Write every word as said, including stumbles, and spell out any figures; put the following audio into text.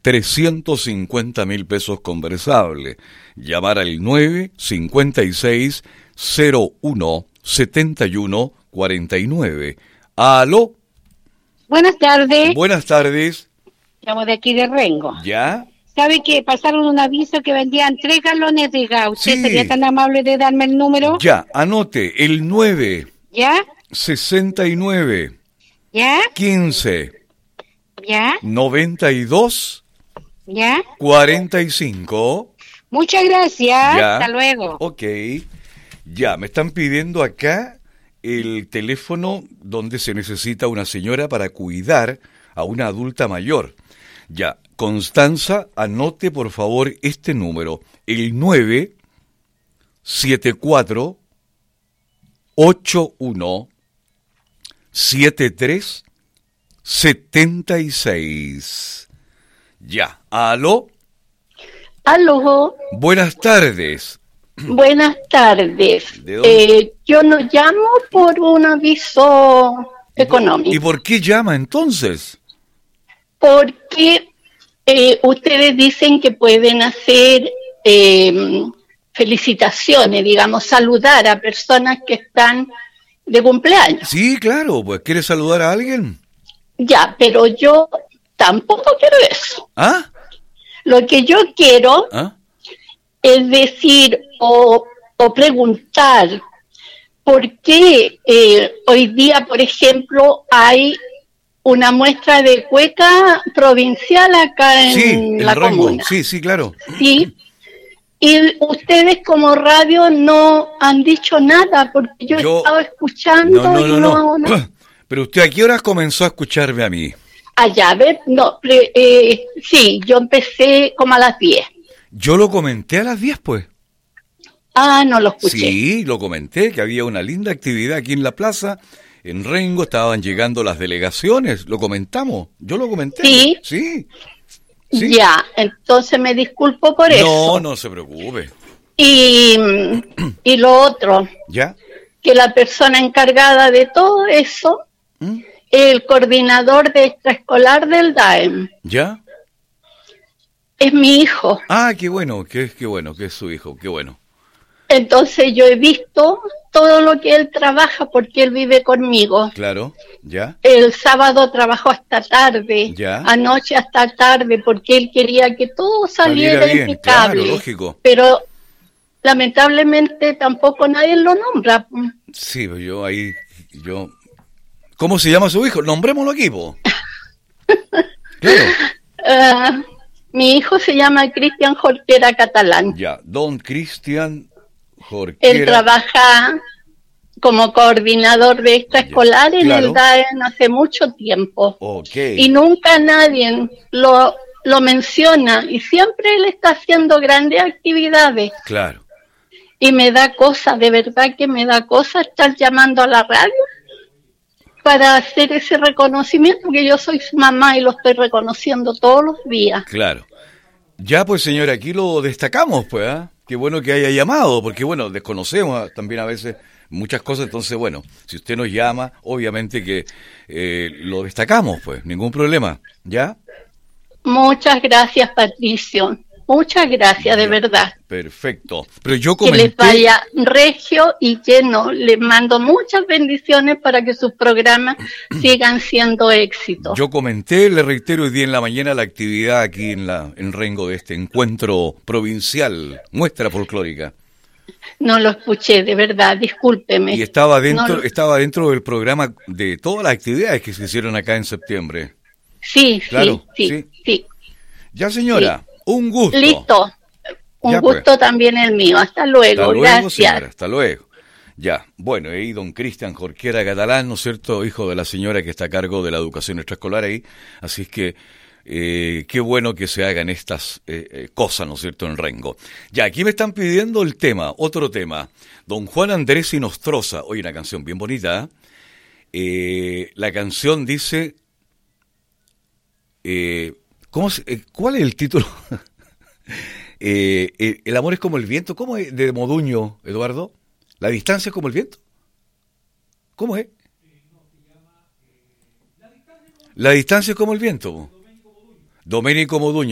trescientos cincuenta mil pesos conversable. Llamar al nueve cincuenta y seis cero uno setenta y uno cuarenta y nueve. ¿Aló? Buenas tardes. Buenas tardes. Estamos de aquí de Rengo. ¿Ya? ¿Sabe que pasaron un aviso que vendían tres galones de gas? ¿Usted Sí. sería tan amable de darme el número? Ya, anote, el nueve ¿Ya? sesenta y nueve ¿Ya? quince ¿Ya? noventa y dos ¿Ya? cuarenta y cinco. Muchas gracias. Ya. Hasta luego. Ok. Ya, me están pidiendo acá el teléfono donde se necesita una señora para cuidar a una adulta mayor. Ya, Constanza, anote por favor este número, el nueve siete cuatro ocho uno siete tres siete seis. Ya, ¿aló? Aló, Buenas tardes. buenas tardes. ¿De dónde? Eh, yo no llamo por un aviso económico, ¿Y por qué llama entonces? porque eh, ustedes dicen que pueden hacer eh, felicitaciones, digamos, saludar a personas que están de cumpleaños. Sí, claro, pues ¿quiere saludar a alguien? Ya, pero yo tampoco quiero eso. ¿Ah? Lo que yo quiero ¿Ah? es decir o, o preguntar por qué eh, hoy día, por ejemplo, hay una muestra de cueca provincial acá en Sí, en la Rengo. comuna. Sí, sí, claro. Sí, y ustedes como radio no han dicho nada porque yo, Yo- he estado escuchando No, no, y no, no... no. no. Pero usted, ¿a qué horas comenzó a escucharme a mí? Allá, a ver, no, pre- eh, sí, yo empecé como a las diez. Yo lo comenté a las diez, pues. Ah, no lo escuché. Sí, lo comenté, que había una linda actividad aquí en la plaza. En Rengo estaban llegando las delegaciones. Lo comentamos. Yo lo comenté. Sí. Sí. Sí. Ya, entonces me disculpo por No, eso. no se preocupe. Y, y lo otro, ¿Ya? que la persona encargada de todo eso, ¿Mm? el coordinador de extraescolar del D A E M, ¿Ya? es mi hijo. Ah, qué bueno, qué, qué bueno, que es su hijo, qué bueno. Entonces yo he visto todo lo que él trabaja porque él vive conmigo. Claro, ¿ya? El sábado trabajó hasta tarde, Ya. anoche hasta tarde, porque él quería que todo saliera, Saliera bien, impecable. claro, lógico. Pero lamentablemente tampoco nadie lo nombra. Sí, pues yo ahí, yo... ¿Cómo se llama su hijo? Nombrémoslo aquí, po. Claro. Ah, mi hijo se llama Cristian Jorquera Catalán. Ya, don Cristian Él Jorquera. trabaja como coordinador de extraescolar Ya, en claro. el D A E M hace mucho tiempo. Ok. Y nunca nadie lo, lo menciona. Y siempre él está haciendo grandes actividades. Claro. Y me da cosa, de verdad que me da cosa estar llamando a la radio para hacer ese reconocimiento, porque yo soy su mamá y lo estoy reconociendo todos los días. Claro. Ya, pues, señora, aquí lo destacamos, pues, ¿ah? Qué bueno que haya llamado, porque, bueno, desconocemos también a veces muchas cosas, entonces, bueno, si usted nos llama, obviamente que eh, lo destacamos, pues, ningún problema, ¿ya? Muchas gracias, Patricio. Muchas gracias, de Ya, verdad. Perfecto. Pero yo Que les comenté... vaya regio y lleno. Les mando muchas bendiciones para que sus programas sigan siendo éxitos. Yo comenté, le reitero, hoy día en la mañana la actividad aquí en la en Rengo de este encuentro provincial, muestra folclórica. No lo escuché, de verdad, discúlpeme. Y estaba dentro, No lo- estaba dentro del programa de todas las actividades que se hicieron acá en septiembre. Sí, Claro, sí, sí. sí, sí. Ya, señora, un gusto. Listo. Un Ya, pues. gusto también el mío. Hasta luego. Hasta luego, Gracias. señora, hasta luego. Ya, bueno, ahí don Cristian Jorquera Catalán, ¿no es cierto?, hijo de la señora que está a cargo de la educación extraescolar ahí, así es que eh, qué bueno que se hagan estas eh, eh, cosas, ¿no es cierto?, en Rengo. Ya, aquí me están pidiendo el tema, otro tema, don Juan Andrés y Nostroza, oye, una canción bien bonita, ¿eh? Eh, la canción dice, eh, ¿cómo se, eh, ¿cuál es el título? eh, eh, el amor es como el viento, ¿cómo es de Moduño, Eduardo? ¿La distancia es como el viento? ¿Cómo es? La distancia es como el viento. Doménico Moduño.